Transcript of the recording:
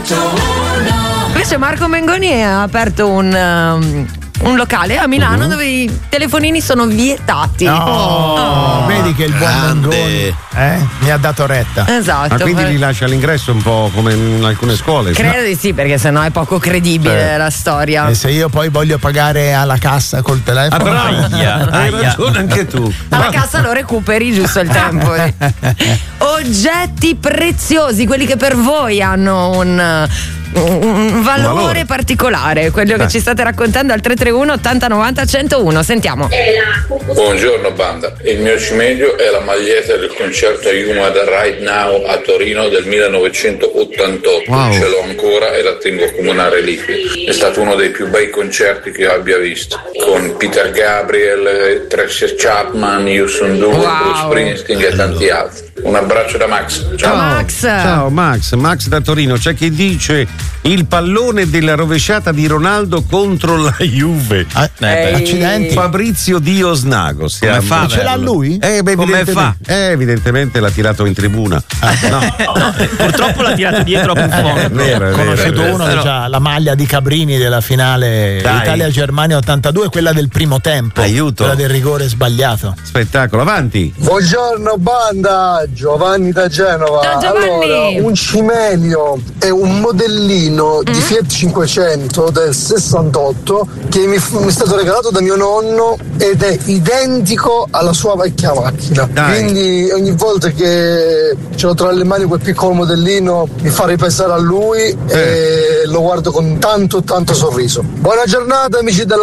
Invece Marco Mengoni ha aperto un locale a Milano dove i telefonini sono vietati. Vedi che il buon Mengoni mi ha dato retta. Esatto. Ma quindi li lascia all'ingresso un po' come in alcune scuole? Credo di sì, perché sennò è poco credibile la storia. E se io poi voglio pagare alla cassa col telefono, hai ragione anche tu. Alla cassa lo recuperi giusto il tempo. Oggetti preziosi, quelli che per voi hanno un valore particolare, quello che ci state raccontando al 331 80 90 101. Sentiamo. Buongiorno banda, il mio cimelio è la maglietta del concerto Yuma da Right Now a Torino del 1988. Ce l'ho ancora e la tengo come una reliquia. È stato uno dei più bei concerti che io abbia visto, con Peter Gabriel, Tracy Chapman, Houston Doo, Bruce Springsteen e tanti altri. Un abbraccio da Max. Ciao Max da Torino. C'è chi dice il pallone della rovesciata di Ronaldo contro la Juve. Accidenti. Fabrizio Diosnago. Come fa? Ce l'ha lui? Come fa? Evidentemente l'ha tirato in tribuna. Purtroppo l'ha tirato dietro a Buffon. Ho conosciuto uno che ha la maglia di Cabrini della finale Italia-Germania 82, quella del primo tempo. Aiuto. Quella del rigore sbagliato. Spettacolo, avanti. Buongiorno banda, Giovanni da Genova. Ciao Giovanni. Allora, un cimelio è un modellino di Fiat 500 del 68 che mi è stato regalato da mio nonno ed è identico alla sua vecchia macchina. Quindi ogni volta che ce l'ho tra le mani quel piccolo modellino mi fa ripensare a lui e lo guardo con tanto sorriso. Buona giornata amici della